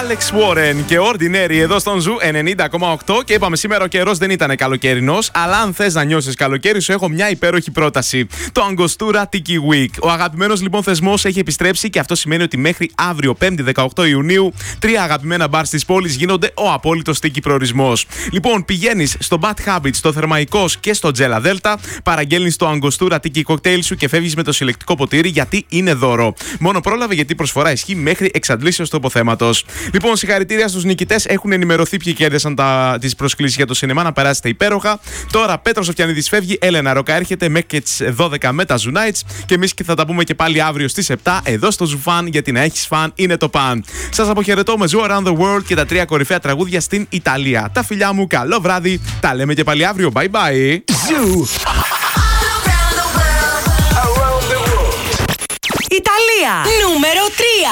Alex Warren και Ordinary εδώ στον Ζου 90,8. Και είπαμε σήμερα ο καιρός δεν ήταν καλοκαιρινός, αλλά αν θες να νιώσεις καλοκαίρι, σου έχω μια υπέροχη πρόταση. Το Angostura Tiki Week. Ο αγαπημένος λοιπόν θεσμός έχει επιστρέψει και αυτό σημαίνει ότι μέχρι αύριο 5η 18 Ιουνίου 3 αγαπημένα μπαρ της πόλης γίνονται ο απόλυτος tiki προορισμός. Λοιπόν, πηγαίνεις στο Bad Habits, στο Θερμαϊκός και στο Gela Delta, παραγγέλνεις το Angostura Tiki Cocktail σου και φεύγεις με το συλλεκτικό ποτήρι γιατί είναι δώρο. Μόνο πρόλαβε γιατί η προσφορά ισχύει μέχρι εξαντλήσεως του αποθέματος. Λοιπόν, συγχαρητήρια στους νικητές. Έχουν ενημερωθεί ποιοι κέρδισαν τις προσκλήσεις για το σινεμά. Να περάσετε υπέροχα. Τώρα Πέτρος Σοφιανίδης φεύγει, Έλενα Ρόκα έρχεται μέχρι και τις 12 με τα Zoo Nights. Και εμείς θα τα πούμε και πάλι αύριο στις 7 εδώ στο Zoo Fan, γιατί να έχεις φαν είναι το παν. Σας αποχαιρετώ με Zoo Around the World και τα 3 κορυφαία τραγούδια στην Ιταλία. Τα φιλιά μου, καλό βράδυ. Τα λέμε και πάλι αύριο. Bye bye. Zoo. Ιταλία νούμερο 3.